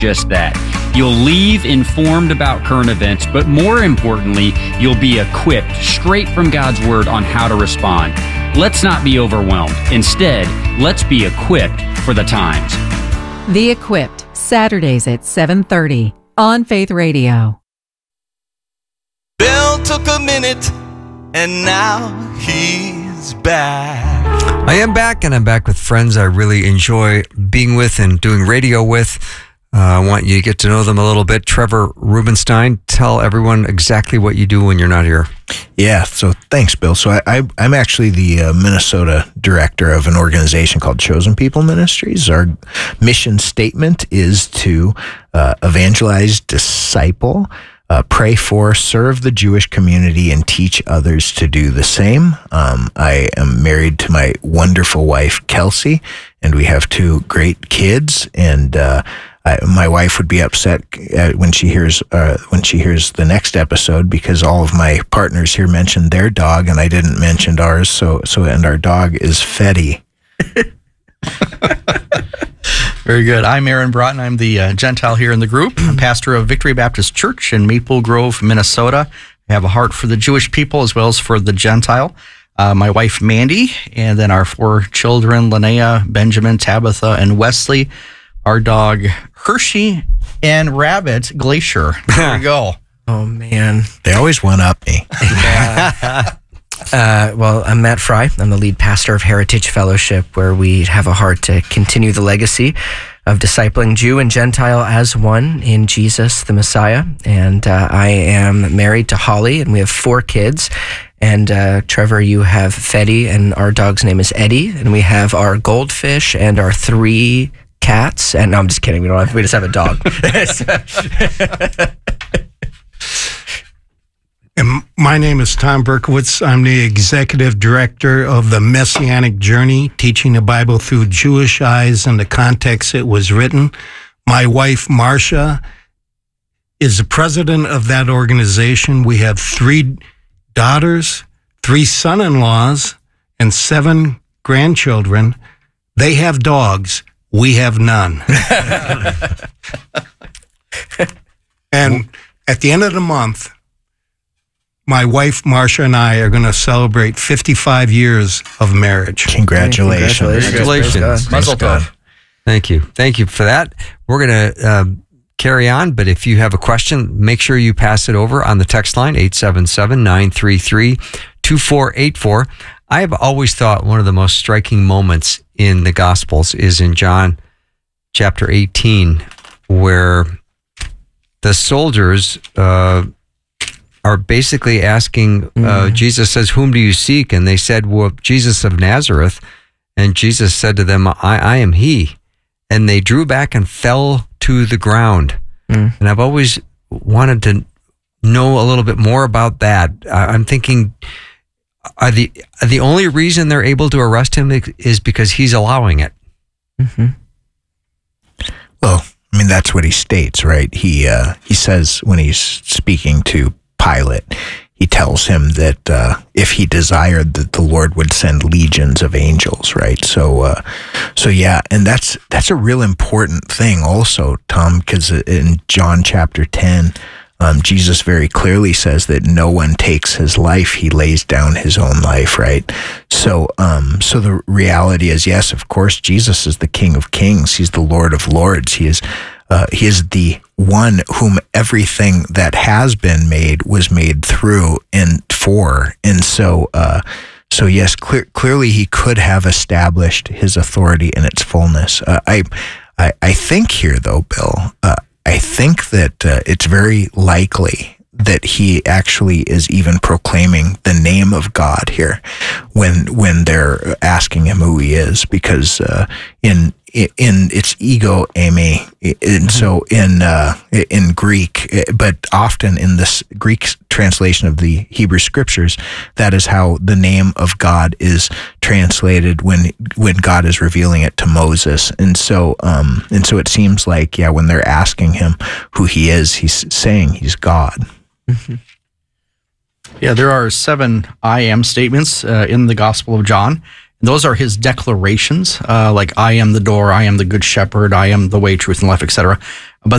just that. You'll leave informed about current events, but more importantly, you'll be equipped straight from God's Word on how to respond. Let's not be overwhelmed. Instead, let's be equipped for the times. The Equipped, Saturdays at 7:30 on Faith Radio. Bill took a minute, and now he's back. I am back, and I'm back with friends I really enjoy being with and doing radio with. I want you to get to know them a little bit. Trevor Rubenstein, tell everyone exactly what you do when you're not here. Yeah, so thanks, Bill. So I'm actually the Minnesota director of an organization called Chosen People Ministries. Our mission statement is to evangelize, disciple, pray for, serve the Jewish community, and teach others to do the same. I am married to my wonderful wife, Kelsey, and we have 2 great kids, and my wife would be upset when she hears the next episode, because all of my partners here mentioned their dog and I didn't mention ours. So and our dog is Fetty. Very good. I'm Aaron Broughton. I'm the Gentile here in the group. I'm pastor of Victory Baptist Church in Maple Grove, Minnesota. I have a heart for the Jewish people as well as for the Gentile. My wife, Mandy, and then our 4 children, Linnea, Benjamin, Tabitha, and Wesley. Our dog, Hershey, and rabbit, Glacier. There we go. Oh, man. They always one-up me. Well, I'm Matt Fry. I'm the lead pastor of Heritage Fellowship, where we have a heart to continue the legacy of discipling Jew and Gentile as one in Jesus, the Messiah. And I am married to Holly, and we have 4 kids. And Trevor, you have Fetty, and our dog's name is Eddie. And we have our goldfish and our 3 cats. And no, I'm just kidding. We just have a dog. And my name is Tom Berkowitz. I'm the executive director of the Messianic Journey, teaching the Bible through Jewish eyes and the context it was written. My wife, Marcia, is the president of that organization. We have 3 daughters, 3 son-in-laws, and 7 grandchildren. They have dogs. We have none. And at the end of the month, my wife, Marcia, and I are going to celebrate 55 years of marriage. Congratulations. Congratulations. Mazel tov. Thank you. Thank you for that. We're going to carry on, but if you have a question, make sure you pass it over on the text line, 877-933-2484. I have always thought one of the most striking moments in the Gospels is in John chapter 18, where the soldiers are basically asking, Jesus says, "Whom do you seek?" And they said, "Well, Jesus of Nazareth." And Jesus said to them, I am he. And they drew back and fell to the ground. And I've always wanted to know a little bit more about that. I'm thinking, are the only reason they're able to arrest him is because he's allowing it? Mm-hmm. Well, I mean, that's what he states, right? He says when he's speaking to Pilate, he tells him that if he desired, that the Lord would send legions of angels, right? So yeah, and that's a real important thing also, Tom, because in John chapter 10, Jesus very clearly says that no one takes his life; he lays down his own life, right? So the reality is, yes, of course, Jesus is the King of Kings; he's the Lord of Lords; he is the one whom everything that has been made was made through and for. And so yes, clearly he could have established his authority in its fullness. I think here, though, Bill, I think that it's very likely that he actually is even proclaiming the name of God here when they're asking him who he is, because in its ego eimi, and so in Greek, but often in this Greek translation of the Hebrew Scriptures, that is how the name of God is translated when God is revealing it to Moses. And so it seems like, yeah, when they're asking him who he is, he's saying he's God. Mm-hmm. Yeah, there are 7 I am statements in the Gospel of John. Those are his declarations, like I am the door, I am the good shepherd, I am the way, truth, and life, etc. But